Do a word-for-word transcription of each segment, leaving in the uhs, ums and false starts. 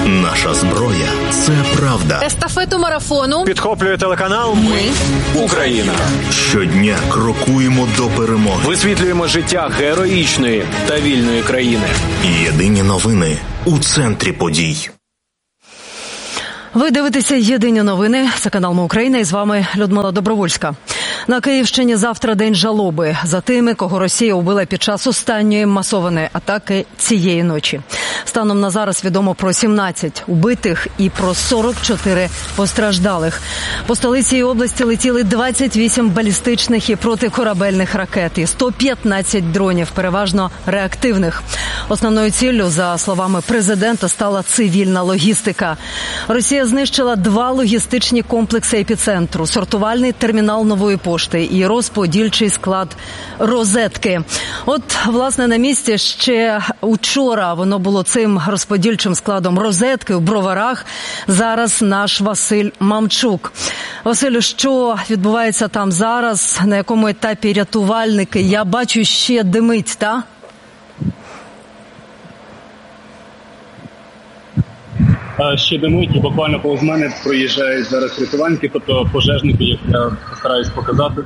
Наша зброя – це правда. Естафету марафону підхоплює телеканал «Ми Україна». Щодня крокуємо до перемоги. Висвітлюємо життя героїчної та вільної країни. Єдині новини у центрі подій. Ви дивитеся «Єдині новини». Це канал «Ми Україна» і з вами Людмила Добровольська. На Київщині завтра день жалоби за тими, кого Росія вбила під час останньої масованої атаки цієї ночі. Станом на зараз відомо про сімнадцять убитих і про сорок чотири постраждалих. По столиці і області летіли двадцять вісім балістичних і протикорабельних ракет і сто п'ятнадцять дронів, переважно реактивних. Основною ціллю, за словами президента, стала цивільна логістика. Росія знищила два логістичні комплекси епіцентру – сортувальний термінал Нової пошти і розподільчий склад «Розетки». От, власне, на місці ще учора воно було цим розподільчим складом «Розетки» у Броварах. Зараз наш Василь Мамчук. Василю, що відбувається там зараз? На якому етапі рятувальники? Я бачу, ще димить, та? Ще димуть, і буквально повз мене проїжджають зараз рятувальники, тобто пожежники, як я стараюсь показати.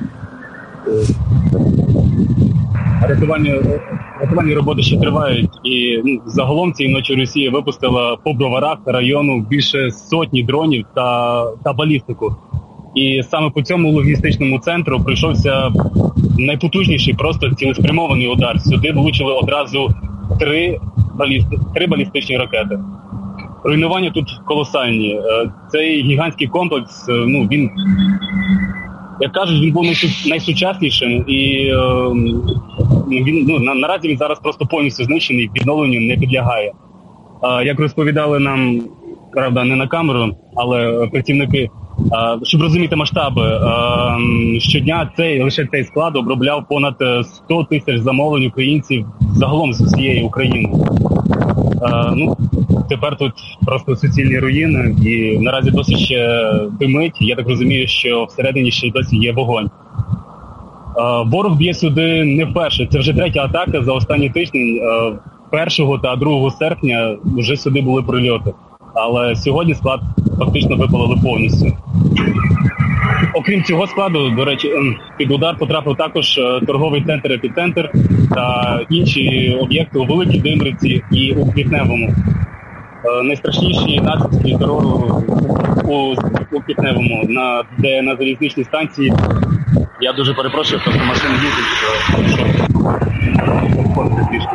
Рятувальні, рятувальні роботи ще тривають, і ну, загалом цієї ночі Росія випустила по Броварах району більше сотні дронів та, та балістику. І саме по цьому логістичному центру прийшовся найпотужніший, просто цілеспрямований удар. Сюди влучили одразу три, балісти, три балістичні ракети. Руйнування тут колосальні. Цей гігантський комплекс, ну, він, як кажуть, він був найсучаснішим, і він, ну, на, наразі він зараз просто повністю знищений, відновленню не підлягає. Як розповідали нам, правда, не на камеру, але працівники, щоб розуміти масштаби, щодня цей, лише цей склад обробляв понад сто тисяч замовлень українців загалом з усієї України. Ну, тепер тут просто суцільні руїни, і наразі досі ще димить. Я так розумію, що всередині ще досі є вогонь. Ворог б'є сюди не вперше. Це вже третя атака за останні тижні. першого та другого серпня вже сюди були прильоти. Але сьогодні склад фактично випалили повністю. Окрім цього складу, до речі, під удар потрапив також торговий центр «Епіцентр» та інші об'єкти у Великій Димриці і у Квітневому. Найстрашніші наслідки терору у, у Квітневому, на, де на залізничній станції, я дуже перепрошую, просто машини їздять, що трішки.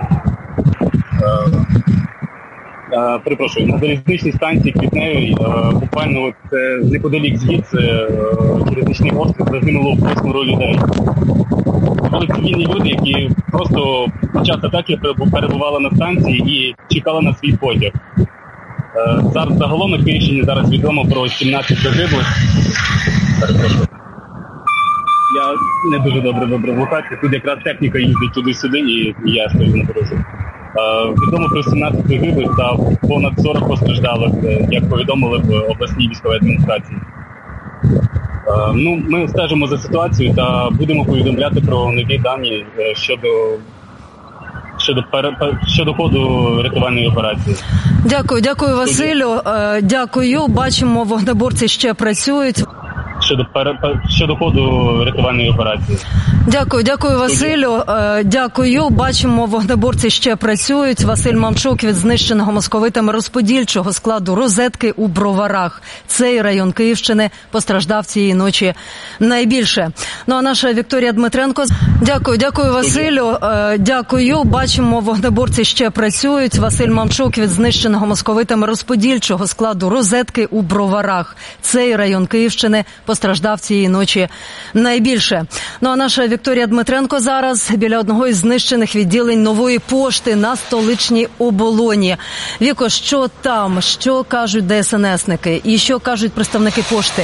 Uh, перепрошую, на залізничній станції Квітневій, uh, буквально от, uh, неподалік звідси, uh, через нічний обстріл загинуло восьмеро людей. Були цивільні люди, які просто під час атаки перебували на станції і чекали на свій потяг. Uh, зараз загалом на Київщині зараз відомо про сімнадцять загиблих. Перепрошую. Я не дуже добре вибрав локацію. Тут якраз техніка їздить туди-сюди, і я стою на дорозі. Відомо про сімнадцять загиблих та понад сорок постраждалих, як повідомили в обласній військовій адміністрації. Ну, ми стежимо за ситуацією та будемо повідомляти про нові дані щодо, щодо, щодо ходу рятувальної операції. Дякую, дякую, Василю. Дякую. Бачимо, вогнеборці ще працюють. Щодо, щодо ходу рятувальної операції. Дякую, дякую, Василю. Дякую. Бачимо, вогнеборці ще працюють. Василь Мамчук від знищеного московитами розподільчого складу «Розетки» у Броварах. Цей район Київщини постраждав цієї ночі найбільше. Ну а наша Вікторія Дмитренко. Дякую, дякую, Василю. Дякую. Бачимо, вогнеборці ще працюють. Василь Мамчук від знищеного московитами розподільчого складу «Розетки» у Броварах. Цей район Київщини постраждав цієї ночі найбільше. Ну а наша Вікторія Дмитренко зараз біля одного із знищених відділень Нової пошти на столичній оболоні. Віко, що там? Що кажуть де ес ен есники? І що кажуть представники пошти?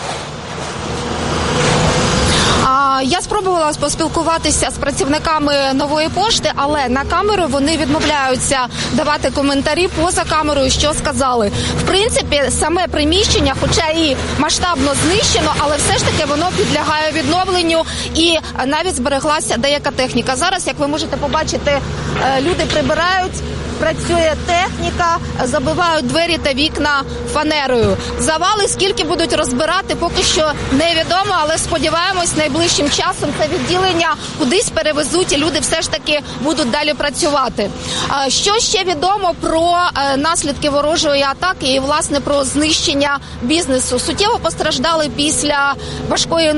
Я спробувала поспілкуватися з працівниками Нової пошти, але на камеру вони відмовляються давати коментарі поза камерою, що сказали. В принципі, саме приміщення, хоча і масштабно знищено, але все ж таки воно підлягає відновленню і навіть збереглася деяка техніка. Зараз, як ви можете побачити, люди прибирають працює техніка, забивають двері та вікна фанерою. Завали скільки будуть розбирати, поки що невідомо, але сподіваємось, найближчим часом це відділення кудись перевезуть і люди все ж таки будуть далі працювати. Що ще відомо про наслідки ворожої атаки і, власне, про знищення бізнесу? Суттєво постраждали після важкої